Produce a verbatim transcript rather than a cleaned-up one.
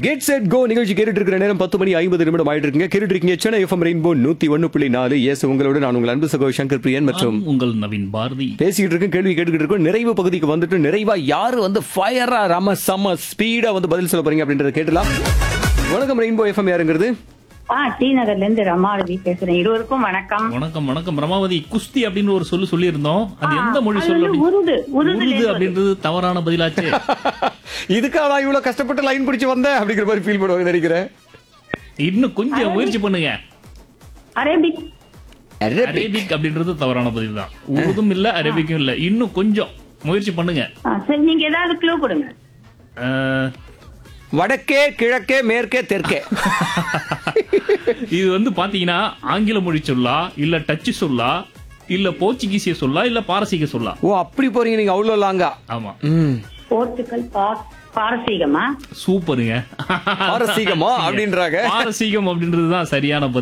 Get set go நிகழ்ச்சி கேட்டுட்டு இருக்கிற நேரம் பத்து மணி ஐம்பது நிமிடம் ஆயிட்டு இருக்குங்க. கேட்டுட்டு இருக்கீங்க சென்னை எஃப்எம் ரெயின்போ நூத்தி ஒன்னு புள்ளி நாலு. எஸ் உங்களோட நான் உங்கள் அன்பு சகோ சங்கர் பிரியன் மற்றும் உங்கள் நவீன் பாரதி பேசிக்கிட்டு இருக்கேன், கேள்வி கேட்டுக்கிட்டு இருக்கோம். நிறைவு பகுதிக்கு வந்துட்டு நிறைவா யாரு வந்து ஃபயரா ரம சம ஸ்பீடா வந்து பதில் சொல்ல போறீங்க அப்படின்றத கேட்டலாம். வணக்கம் ரெயின்போ எஃப்எம் யாருங்கிறது? ஆ டி நகர்ல இருந்து ரமாவதி பேசுறேன். இருவருக்கும் வணக்கம். வணக்கம் வணக்கம் ரமாவதி. குஸ்தி அப்படின்னு ஒரு சொல்லு சொல்லி இருந்தோம். அது எந்த மொழி அது சொல்லு? வந்து உருது உருதுல உருது இருந்து அப்படின்றது தவறான பதிலாச்சு. இதுக்காக நான் இவ்வளவு கஷ்டப்பட்டு லைன் பிடிச்சு வந்தேன் அப்படிங்கிற மாதிரி ஃபீல் பண்ணுவாங்க நினைக்கிறேன். இன்னும் கொஞ்சம் முயற்சி பண்ணுங்க. அரேபிக் அரேபிக் அப்படின்றது தவறான பதில் தான். உருதும் இல்ல அரேபிக்கும் இல்ல. இன்னும் கொஞ்சம் முயற்சி பண்ணுங்க. ஆ, சரி, நீங்க ஏதாவது க்ளூ கொடுங்க. அஹ், வடக்கே கிழக்கே மேற்கே தெற்கே. இது வந்து பாத்தீங்கன்னா ஆங்கில மொழி சொல்லா, இல்ல டச்சு சொல்லா, இல்ல போர்ச்சுகீசிய சொல்லா, இல்ல பாரசீக சொல்லா. ஓ அப்படி போறீங்க நீங்க அவ்வளவு லாங்கா? ஆமா. ம் போர்ச்சுகல் பா- பாரசீகமா? சூப்பருங்க. பாரசீகமா அப்படின்றாங்க. பாரசீகம் அப்படின்றது தான் சரியான பதில்.